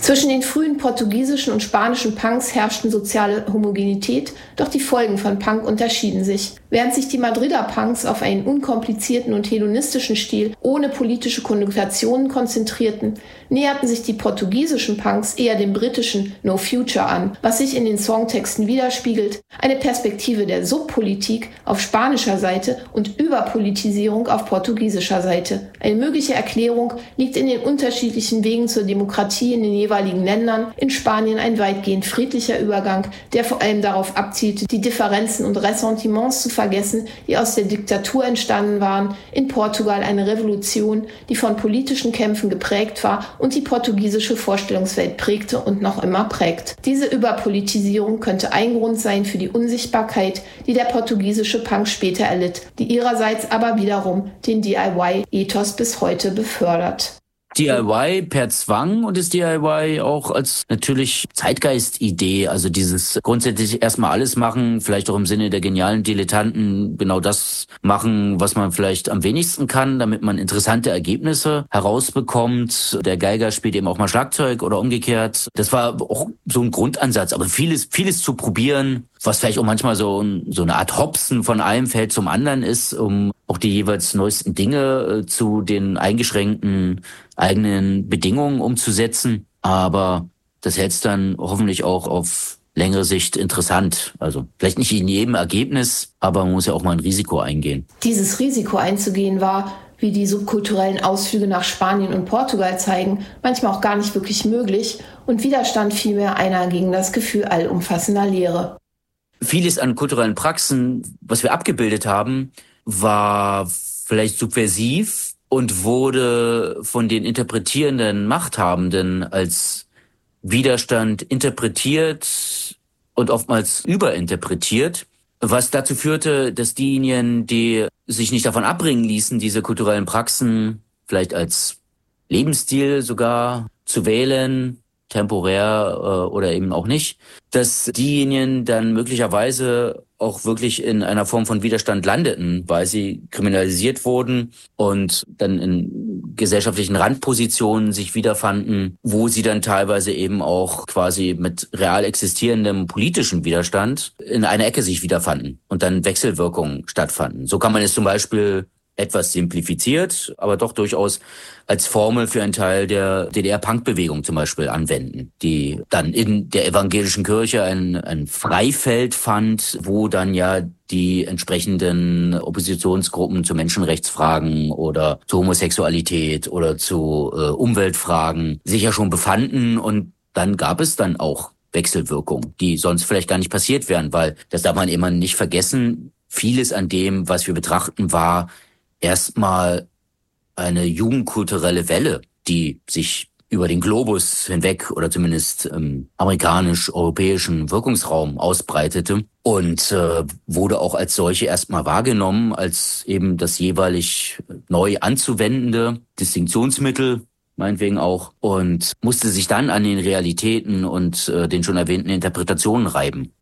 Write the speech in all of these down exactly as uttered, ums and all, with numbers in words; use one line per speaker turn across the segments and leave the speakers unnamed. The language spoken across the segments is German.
Zwischen den frühen portugiesischen und spanischen Punks herrschten soziale Homogenität, doch die Folgen von Punk unterschieden sich. Während sich die Madrider Punks auf einen unkomplizierten und hedonistischen Stil ohne politische Konnotationen konzentrierten, näherten sich die portugiesischen Punks eher dem britischen No Future an, was sich in den Songtexten widerspiegelt, eine Perspektive der Subpolitik auf spanischer Seite und Überpolitisierung auf portugiesischer Seite. Eine mögliche Erklärung liegt in den unterschiedlichen Wegen zur Demokratie in den jeweiligen Ländern, in Spanien ein weitgehend friedlicher Übergang, der vor allem darauf abzielte, die Differenzen und Ressentiments zu vergessen, die aus der Diktatur entstanden waren, in Portugal eine Revolution, die von politischen Kämpfen geprägt war und die portugiesische Vorstellungswelt prägte und noch immer prägt. Diese Überpolitisierung könnte ein Grund sein für die Unsichtbarkeit, die der portugiesische Punk später erlitt, die ihrerseits aber wiederum den D I Y-Ethos bis heute befördert.
D I Y per Zwang und das D I Y auch als natürlich Zeitgeist-Idee, also dieses grundsätzlich erstmal alles machen, vielleicht auch im Sinne der genialen Dilettanten genau das machen, was man vielleicht am wenigsten kann, damit man interessante Ergebnisse herausbekommt. Der Geiger spielt eben auch mal Schlagzeug oder umgekehrt. Das war auch so ein Grundansatz, aber vieles, vieles zu probieren, was vielleicht auch manchmal so, so eine Art Hopsen von einem Feld zum anderen ist, um auch die jeweils neuesten Dinge äh, zu den eingeschränkten eigenen Bedingungen umzusetzen. Aber das hält es dann hoffentlich auch auf längere Sicht interessant. Also vielleicht nicht in jedem Ergebnis, aber man muss ja auch mal ein Risiko eingehen.
Dieses Risiko einzugehen war, wie die subkulturellen Ausflüge nach Spanien und Portugal zeigen, manchmal auch gar nicht wirklich möglich und Widerstand vielmehr einer gegen das Gefühl allumfassender Leere.
Vieles an kulturellen Praxen, was wir abgebildet haben, war vielleicht subversiv und wurde von den interpretierenden Machthabenden als Widerstand interpretiert und oftmals überinterpretiert, was dazu führte, dass diejenigen, die sich nicht davon abbringen ließen, diese kulturellen Praxen vielleicht als Lebensstil sogar zu wählen, temporär äh, oder eben auch nicht, dass diejenigen dann möglicherweise auch wirklich in einer Form von Widerstand landeten, weil sie kriminalisiert wurden und dann in gesellschaftlichen Randpositionen sich wiederfanden, wo sie dann teilweise eben auch quasi mit real existierendem politischen Widerstand in einer Ecke sich wiederfanden und dann Wechselwirkungen stattfanden. So kann man es zum Beispiel etwas simplifiziert, aber doch durchaus als Formel für einen Teil der D D R-Punk-Bewegung zum Beispiel anwenden, die dann in der evangelischen Kirche ein, ein Freifeld fand, wo dann ja die entsprechenden Oppositionsgruppen zu Menschenrechtsfragen oder zu Homosexualität oder zu äh, Umweltfragen sich ja schon befanden, und dann gab es dann auch Wechselwirkungen, die sonst vielleicht gar nicht passiert wären, weil, das darf man immer nicht vergessen, vieles an dem, was wir betrachten, war erstmal eine jugendkulturelle Welle, die sich über den Globus hinweg oder zumindest im amerikanisch-europäischen Wirkungsraum ausbreitete und äh, wurde auch als solche erstmal wahrgenommen, als eben das jeweilig neu anzuwendende Distinktionsmittel, meinetwegen auch, und musste sich dann an den Realitäten und äh, den schon erwähnten Interpretationen reiben.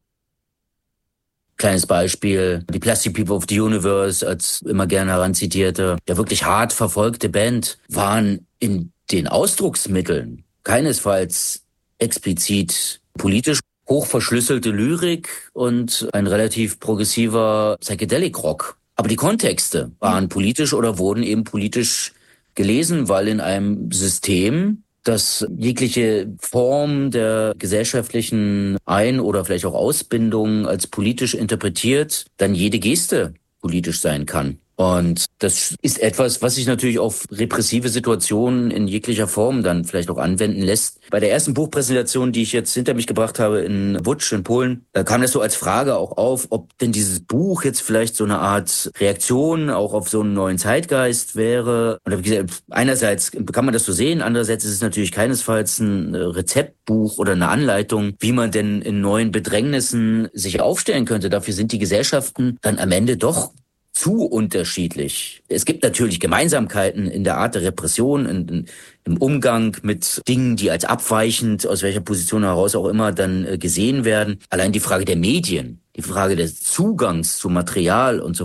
Kleines Beispiel, die Plastic People of the Universe, als immer gerne heranzitierte, ja wirklich hart verfolgte Band, waren in den Ausdrucksmitteln keinesfalls explizit politisch, hochverschlüsselte Lyrik und ein relativ progressiver Psychedelic Rock. Aber die Kontexte waren politisch oder wurden eben politisch gelesen, weil in einem System, dass jegliche Form der gesellschaftlichen Ein- oder vielleicht auch Ausbindung als politisch interpretiert, dann jede Geste politisch sein kann. Und das ist etwas, was sich natürlich auf repressive Situationen in jeglicher Form dann vielleicht auch anwenden lässt. Bei der ersten Buchpräsentation, die ich jetzt hinter mich gebracht habe in Łódź in Polen, da kam das so als Frage auch auf, ob denn dieses Buch jetzt vielleicht so eine Art Reaktion auch auf so einen neuen Zeitgeist wäre. Und da habe ich gesagt, einerseits kann man das so sehen, andererseits ist es natürlich keinesfalls ein Rezeptbuch oder eine Anleitung, wie man denn in neuen Bedrängnissen sich aufstellen könnte. Dafür sind die Gesellschaften dann am Ende doch zu unterschiedlich. Es gibt natürlich Gemeinsamkeiten in der Art der Repression, in, in, im Umgang mit Dingen, die als abweichend, aus welcher Position heraus auch immer, dann äh, gesehen werden. Allein die Frage der Medien, die Frage des Zugangs zu Material und so